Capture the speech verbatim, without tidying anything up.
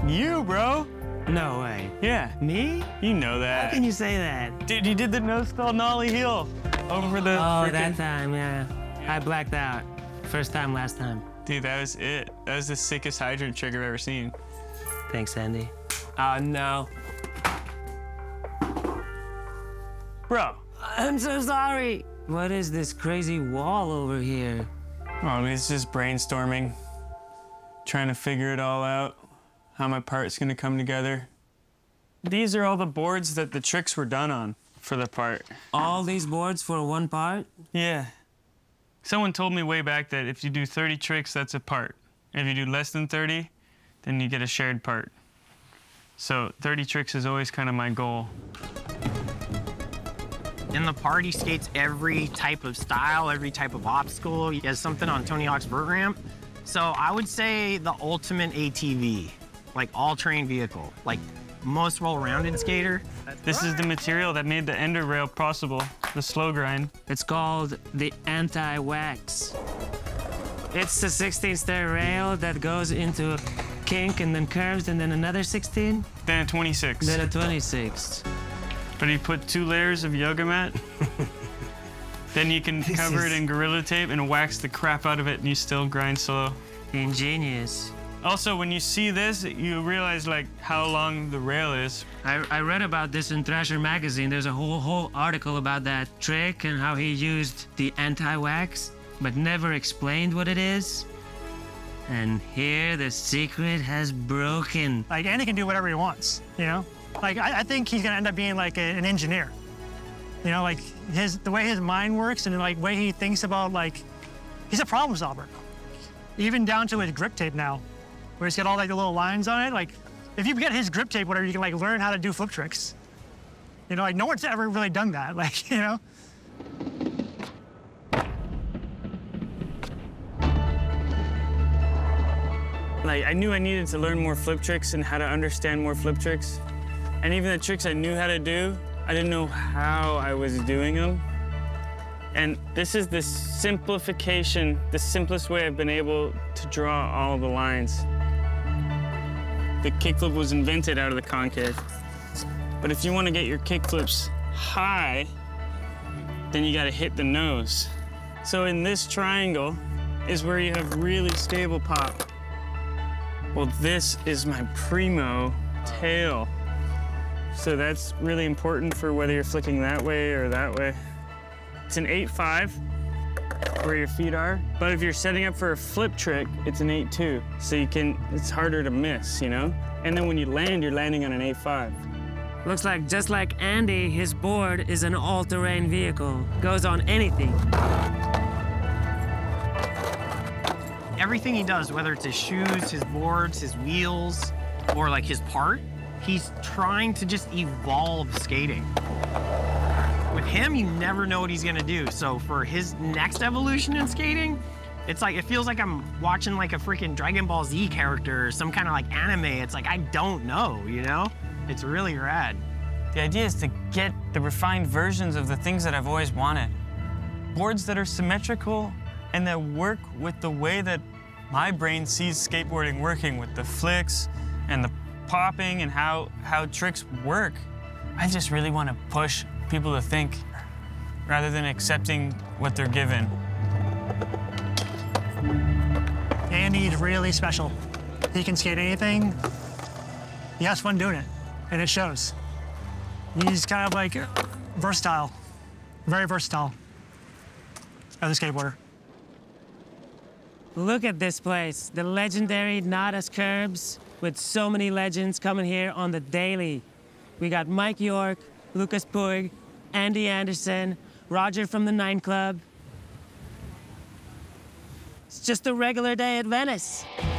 You, bro. No way. Yeah. Me? You know that. How can you say that? Dude, you did the no-stall nollie heel over the Oh, frickin- that time, yeah. I blacked out. First time, last time. Dude, that was it. That was the sickest hydrant trick I've ever seen. Thanks, Andy. Uh, no. Bro. I'm so sorry. What is this crazy wall over here? Oh, it's just brainstorming. Trying to figure it all out. How my part's gonna come together. These are all the boards that the tricks were done on for the part. All these boards for one part? Yeah. Someone told me way back that if you do thirty tricks, that's a part. If you do less than thirty, then you get a shared part. So thirty tricks is always kind of my goal. In the part, he skates every type of style, every type of obstacle. He has something on Tony Hawk's vert ramp. So I would say the ultimate A T V, like all-terrain vehicle, like most well-rounded skater. This is the material that made the ender rail possible, the slow grind. It's called the anti-wax. It's the sixteen stair rail that goes into a kink and then curves and then another sixteen. Then a twenty-six. Then a twenty-six. But you put two layers of yoga mat, then you can This cover is- it in Gorilla Tape and wax the crap out of it and you still grind slow. Ingenious. Also, when you see this, you realize like how long the rail is. I, I read about this in Thrasher magazine. There's a whole whole article about that trick and how he used the anti-wax, but never explained what it is. And here the secret has broken. Like, Andy can do whatever he wants, you know? Like, I, I think he's gonna end up being like a, an engineer. You know, like his the way his mind works and like way he thinks about like, he's a problem solver. Even down to his grip tape now, where he's got all like the little lines on it. Like, if you get his grip tape, whatever, you can like learn how to do flip tricks. You know, like no one's ever really done that. Like, you know. Like, I knew I needed to learn more flip tricks and how to understand more flip tricks. And even the tricks I knew how to do, I didn't know how I was doing them. And this is the simplification, the simplest way I've been able to draw all the lines. The kickflip was invented out of the concave. But if you want to get your kickflips high, then you got to hit the nose. So in this triangle is where you have really stable pop. Well, this is my primo tail. So that's really important for whether you're flicking that way or that way. It's an eight five where your feet are, but if you're setting up for a flip trick, it's an eight two. So you can, it's harder to miss, you know? And then when you land, you're landing on an eight five. Looks like just like Andy, his board is an all-terrain vehicle. Goes on anything. Everything he does, whether it's his shoes, his boards, his wheels, or like his part, he's trying to just evolve skating. With him, you never know what he's gonna do. So for his next evolution in skating, it's like, it feels like I'm watching like a freaking Dragon Ball Z character or some kind of like anime. It's like, I don't know, you know? It's really rad. The idea is to get the refined versions of the things that I've always wanted. Boards that are symmetrical and that work with the way that my brain sees skateboarding working, with the flicks and the popping and how, how tricks work. I just really want to push people to think rather than accepting what they're given. Andy's really special. He can skate anything. He has fun doing it, and it shows. He's kind of like versatile, very versatile as a skateboarder. Look at this place, the legendary Nadas Curbs, with so many legends coming here on the daily. We got Mike York, Lucas Puig, Andy Anderson, Roger from the Nine Club. It's just a regular day at Venice.